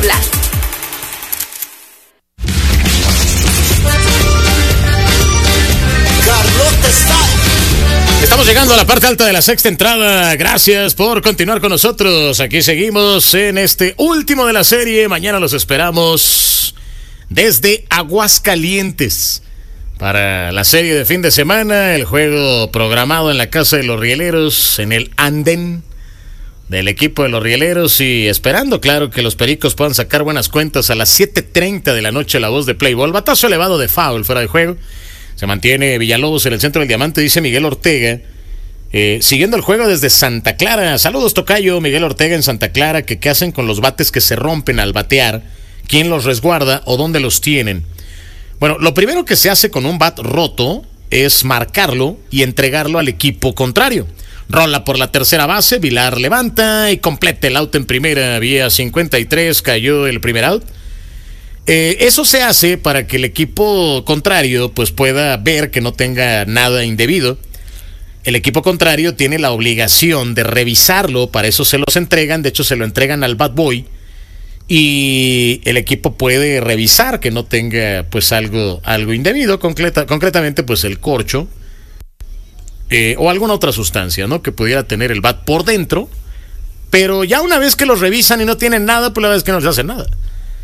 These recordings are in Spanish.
Puebla. Estamos llegando a la parte alta de la sexta entrada. Gracias por continuar con nosotros. Aquí seguimos en este último de la serie. Mañana los esperamos desde Aguascalientes para la serie de fin de semana. El juego programado en la casa de los Rieleros, en el andén del equipo de los Rieleros, y esperando, claro, que los Pericos puedan sacar buenas cuentas a las 7:30 de la noche. La voz de Playboy. Batazo elevado de foul fuera de juego. Se mantiene Villalobos en el centro del diamante, dice Miguel Ortega. Siguiendo el juego desde Santa Clara. Saludos, tocayo. Miguel Ortega en Santa Clara. ¿Qué hacen con los bates que se rompen al batear? ¿Quién los resguarda o dónde los tienen? Bueno, lo primero que se hace con un bat roto es marcarlo y entregarlo al equipo contrario. Rola por la tercera base, Vilar levanta y completa el out en primera, vía 53, cayó el primer out. Eso se hace para que el equipo contrario pues pueda ver que no tenga nada indebido. El equipo contrario tiene la obligación de revisarlo, para eso se los entregan, de hecho se lo entregan al bat boy, y el equipo puede revisar que no tenga pues algo indebido, concretamente pues el corcho, o alguna otra sustancia, ¿no?, que pudiera tener el bat por dentro. Pero ya una vez que los revisan y no tienen nada, pues la verdad es que no les hacen nada.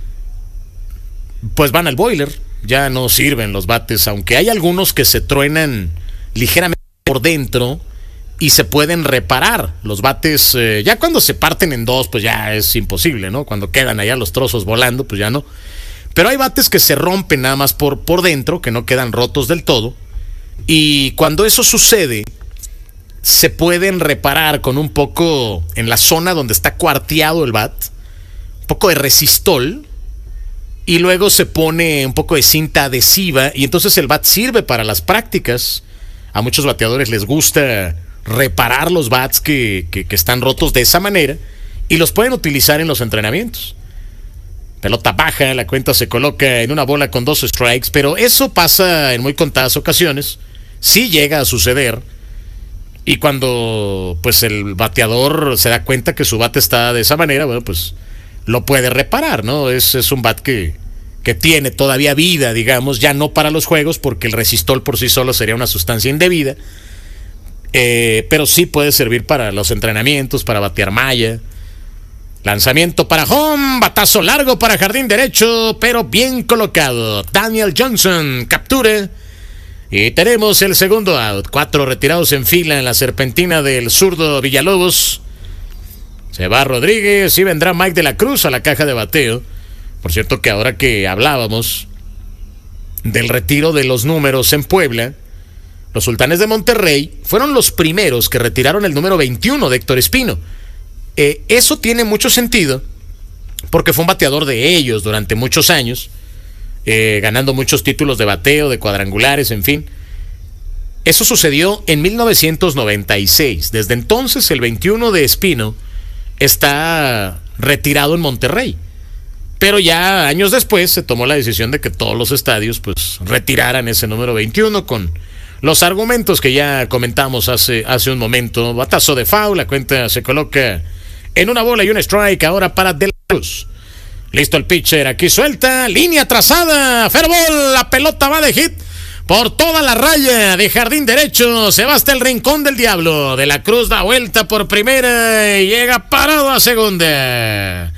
Pues van al boiler, ya no sirven los bates, aunque hay algunos que se truenan ligeramente por dentro y se pueden reparar. Los bates, ya cuando se parten en dos, pues ya es imposible, ¿no? Cuando quedan allá los trozos volando, pues ya no. Pero hay bates que se rompen nada más por dentro, que no quedan rotos del todo. Y cuando eso sucede, se pueden reparar con un poco, en la zona donde está cuarteado el bat, un poco de resistol, y luego se pone un poco de cinta adhesiva, y entonces el bat sirve para las prácticas. A muchos bateadores les gusta reparar los bats que están rotos de esa manera, y los pueden utilizar en los entrenamientos. Pelota baja, la cuenta se coloca en una bola con 2 strikes, pero eso pasa en muy contadas ocasiones. Sí llega a suceder, y cuando pues el bateador se da cuenta que su bate está de esa manera, bueno, pues lo puede reparar, ¿no? Es un bat que tiene todavía vida, digamos, ya no para los juegos, porque el resistol por sí solo sería una sustancia indebida, pero sí puede servir para los entrenamientos, para batear malla. Lanzamiento para home, batazo largo para jardín derecho, pero bien colocado. Daniel Johnson captura y tenemos el segundo out. 4 retirados en fila en la serpentina del zurdo Villalobos. Se va Rodríguez y vendrá Mike de la Cruz a la caja de bateo. Por cierto que ahora que hablábamos del retiro de los números en Puebla, los Sultanes de Monterrey fueron los primeros que retiraron el número 21 de Héctor Espino. Eso tiene mucho sentido porque fue un bateador de ellos durante muchos años, ganando muchos títulos de bateo, de cuadrangulares, en fin. Eso sucedió en 1996. Desde entonces el 21 de Espino está retirado en Monterrey. Pero ya años después se tomó la decisión de que todos los estadios pues retiraran ese número 21 con los argumentos que ya comentamos hace un momento. Batazo de foul, la cuenta se coloca en una bola y un strike ahora para De la Cruz. Listo el pitcher, aquí suelta, línea trazada, fair ball, la pelota va de hit por toda la raya de jardín derecho, se va hasta el rincón del diablo. De la Cruz da vuelta por primera y llega parado a segunda.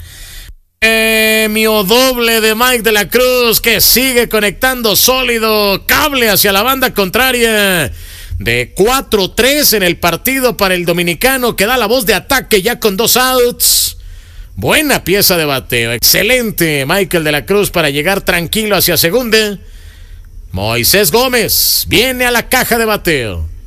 Premio doble de Mike de la Cruz, que sigue conectando sólido, cable hacia la banda contraria. De 4-3 en el partido para el dominicano, que da la voz de ataque ya con 2 outs. Buena pieza de bateo, excelente Michael de la Cruz para llegar tranquilo hacia segunda. Moisés Gómez viene a la caja de bateo.